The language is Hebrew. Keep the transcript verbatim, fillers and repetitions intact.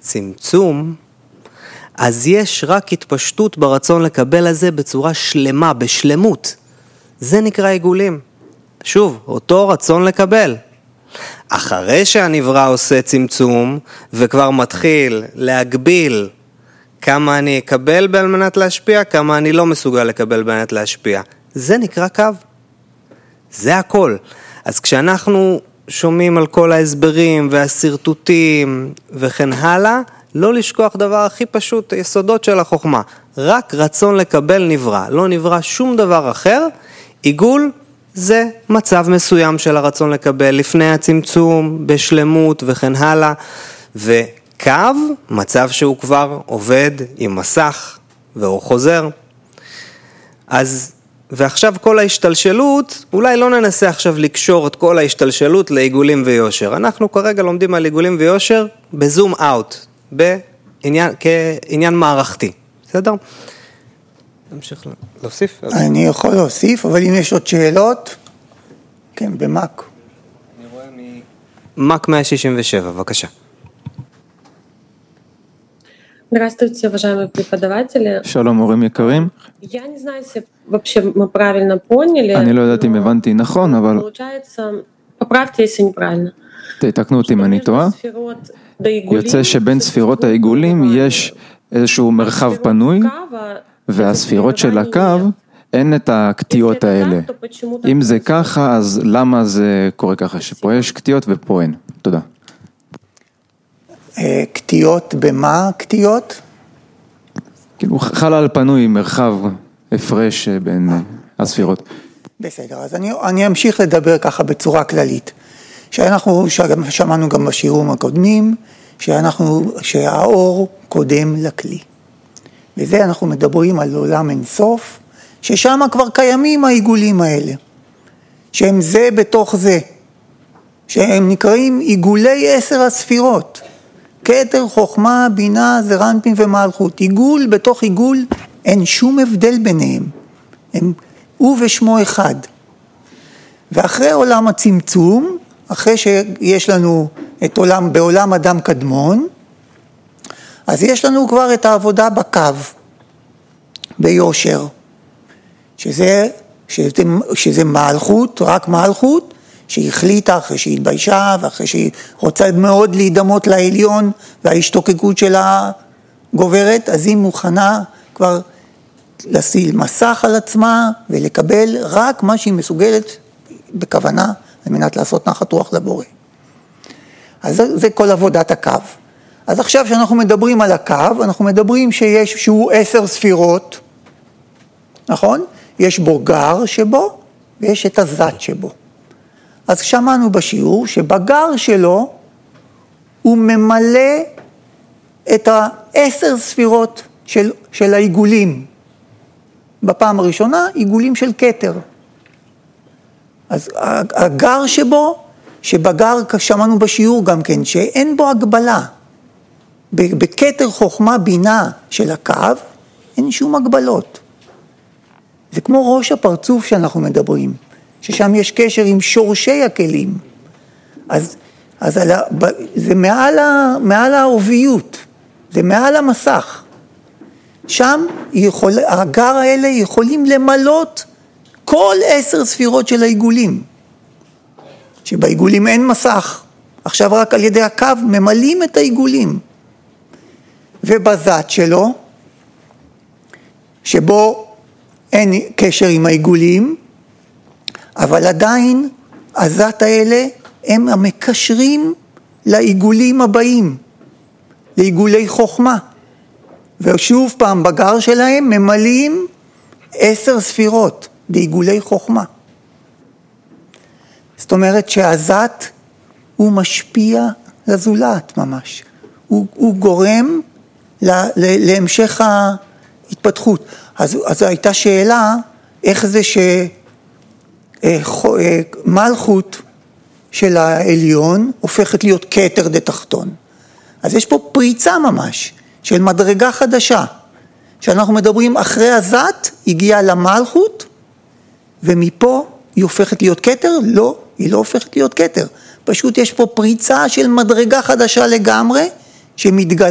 צמצום, אז יש רק התפשטות ברצון לקבל הזה בצורה שלמה, בשלמות. זה נקרא עיגולים. שוב, אותו רצון לקבל. אחרי שהנברא עושה צמצום, וכבר מתחיל להגביל כמה אני אקבל על מנת להשפיע, כמה אני לא מסוגל לקבל על מנת להשפיע. זה נקרא קו. זה הכל. אז כשאנחנו שומעים על כל ההסברים והסרטוטים וכן הלאה, לא לשכוח דבר הכי פשוט, יסודות של החוכמה. רק רצון לקבל נברא, לא נברא שום דבר אחר. עיגול זה מצב מסוים של הרצון לקבל לפני הצמצום, בשלמות וכן הלאה. וקו, מצב שהוא כבר עובד עם מסך והוא חוזר. אז, ועכשיו כל ההשתלשלות, אולי לא ננסה עכשיו לקשור את כל ההשתלשלות לעיגולים ויושר. אנחנו כרגע לומדים על עיגולים ויושר בזום אאוט, בעניין, כעניין מערכתי. בסדר? נמשיך להוסיף? אני יכול להוסיף, אבל אם יש עוד שאלות, כן, במק. אני רואה ממק מאה שישים ושבע, בבקשה. Здравствуйте, уважаемые преподаватели. שלום מורים יקרים. Я не знаю, если вообще мы правильно поняли. אני לא יודעת אם הבנתי נכון, אבל Получается, поправьте, если неправильно. תתקנו אותי אם אני טועה. יוצא שבין ספירות העיגולים יש איזשהו מרחב פנוי, והספירות של הקו אין את הקטיות האלה. אם זה ככה, אז למה זה קורה ככה? שפה יש קטיות ופה אין. תודה. קטיות במה קטיות? כאילו חלל פנוי, מרחב הפרש בין הספירות. בסדר, אז אני, אני אמשיך לדבר ככה בצורה כללית. שאנחנו שמענו גם בשיעורים הקודמים, שאנחנו, שהאור קודם לכלי. וזה אנחנו מדברים על עולם אינסוף, ששם כבר קיימים העיגולים האלה. שהם זה בתוך זה. שהם נקראים עיגולי עשר הספירות. כתר, חוכמה, בינה, זרנפין ומלכות. עיגול בתוך עיגול, אין שום הבדל ביניהם. הם הוא ושמו אחד. ואחרי עולם הצמצום, אחרי שיש לנו את עולם, בעולם אדם קדמון, אז יש לנו כבר את העבודה בקו, ביושר, שזה, שזה, שזה מלכות, רק מלכות, שהחליטה אחרי שהיא התביישה, ואחרי שהיא רוצה מאוד להידמות לעליון, וההשתוקקות שלה גוברת, אז היא מוכנה כבר לשים מסך על עצמה, ולקבל רק מה שהיא מסוגלת בכוונה, על מנת לעשות נחת רוח לבורא. אז זה, זה כל עבודת הקו. אז עכשיו שאנחנו מדברים על הקו, אנחנו מדברים שיש, שהוא עשר ספירות, נכון? יש בו גר שבו, ויש את הזת שבו. אז שמענו בשיעור שבגר שלו, הוא ממלא את העשר ספירות של, של העיגולים. בפעם הראשונה, עיגולים של כתר. אז הגר שבו, שבגר שמענו בשיעור גם כן, שאין בו הגבלה. בכתר חוכמה בינה של הקו, אין שום הגבלות. זה כמו ראש הפרצוף שאנחנו מדברים, ששם יש קשר עם שורשי הכלים. אז, אז זה מעל, ה, מעל העוביות, זה מעל המסך. שם יכול, הגר האלה יכולים למלות כל עשר ספירות של העיגולים. שבעיגולים אין מסך. עכשיו רק על ידי הקו ממלאים את העיגולים. ובזת שלו, שבו אין קשר עם העיגולים, אבל עדיין הזת האלה הם המקשרים לעיגולים הבאים, לעיגולי חוכמה. ושוב פעם בגר שלהם ממלאים עשר ספירות בעיגולי חוכמה. זאת אומרת שהזת הוא משפיע לזולת ממש. הוא, הוא גורם לה, להמשך ההתפתחות. אז, אז הייתה שאלה, איך זה שמלכות של העליון הופכת להיות כתר דתחתון. אז יש פה פריצה ממש של מדרגה חדשה. שאנחנו מדברים אחרי הזת, הגיעה למלכות, ומפה היא הופכת להיות כתר? לא, היא לא הופכת להיות כתר. פשוט יש פה פריצה של מדרגה חדשה לגמרי, שמתגלה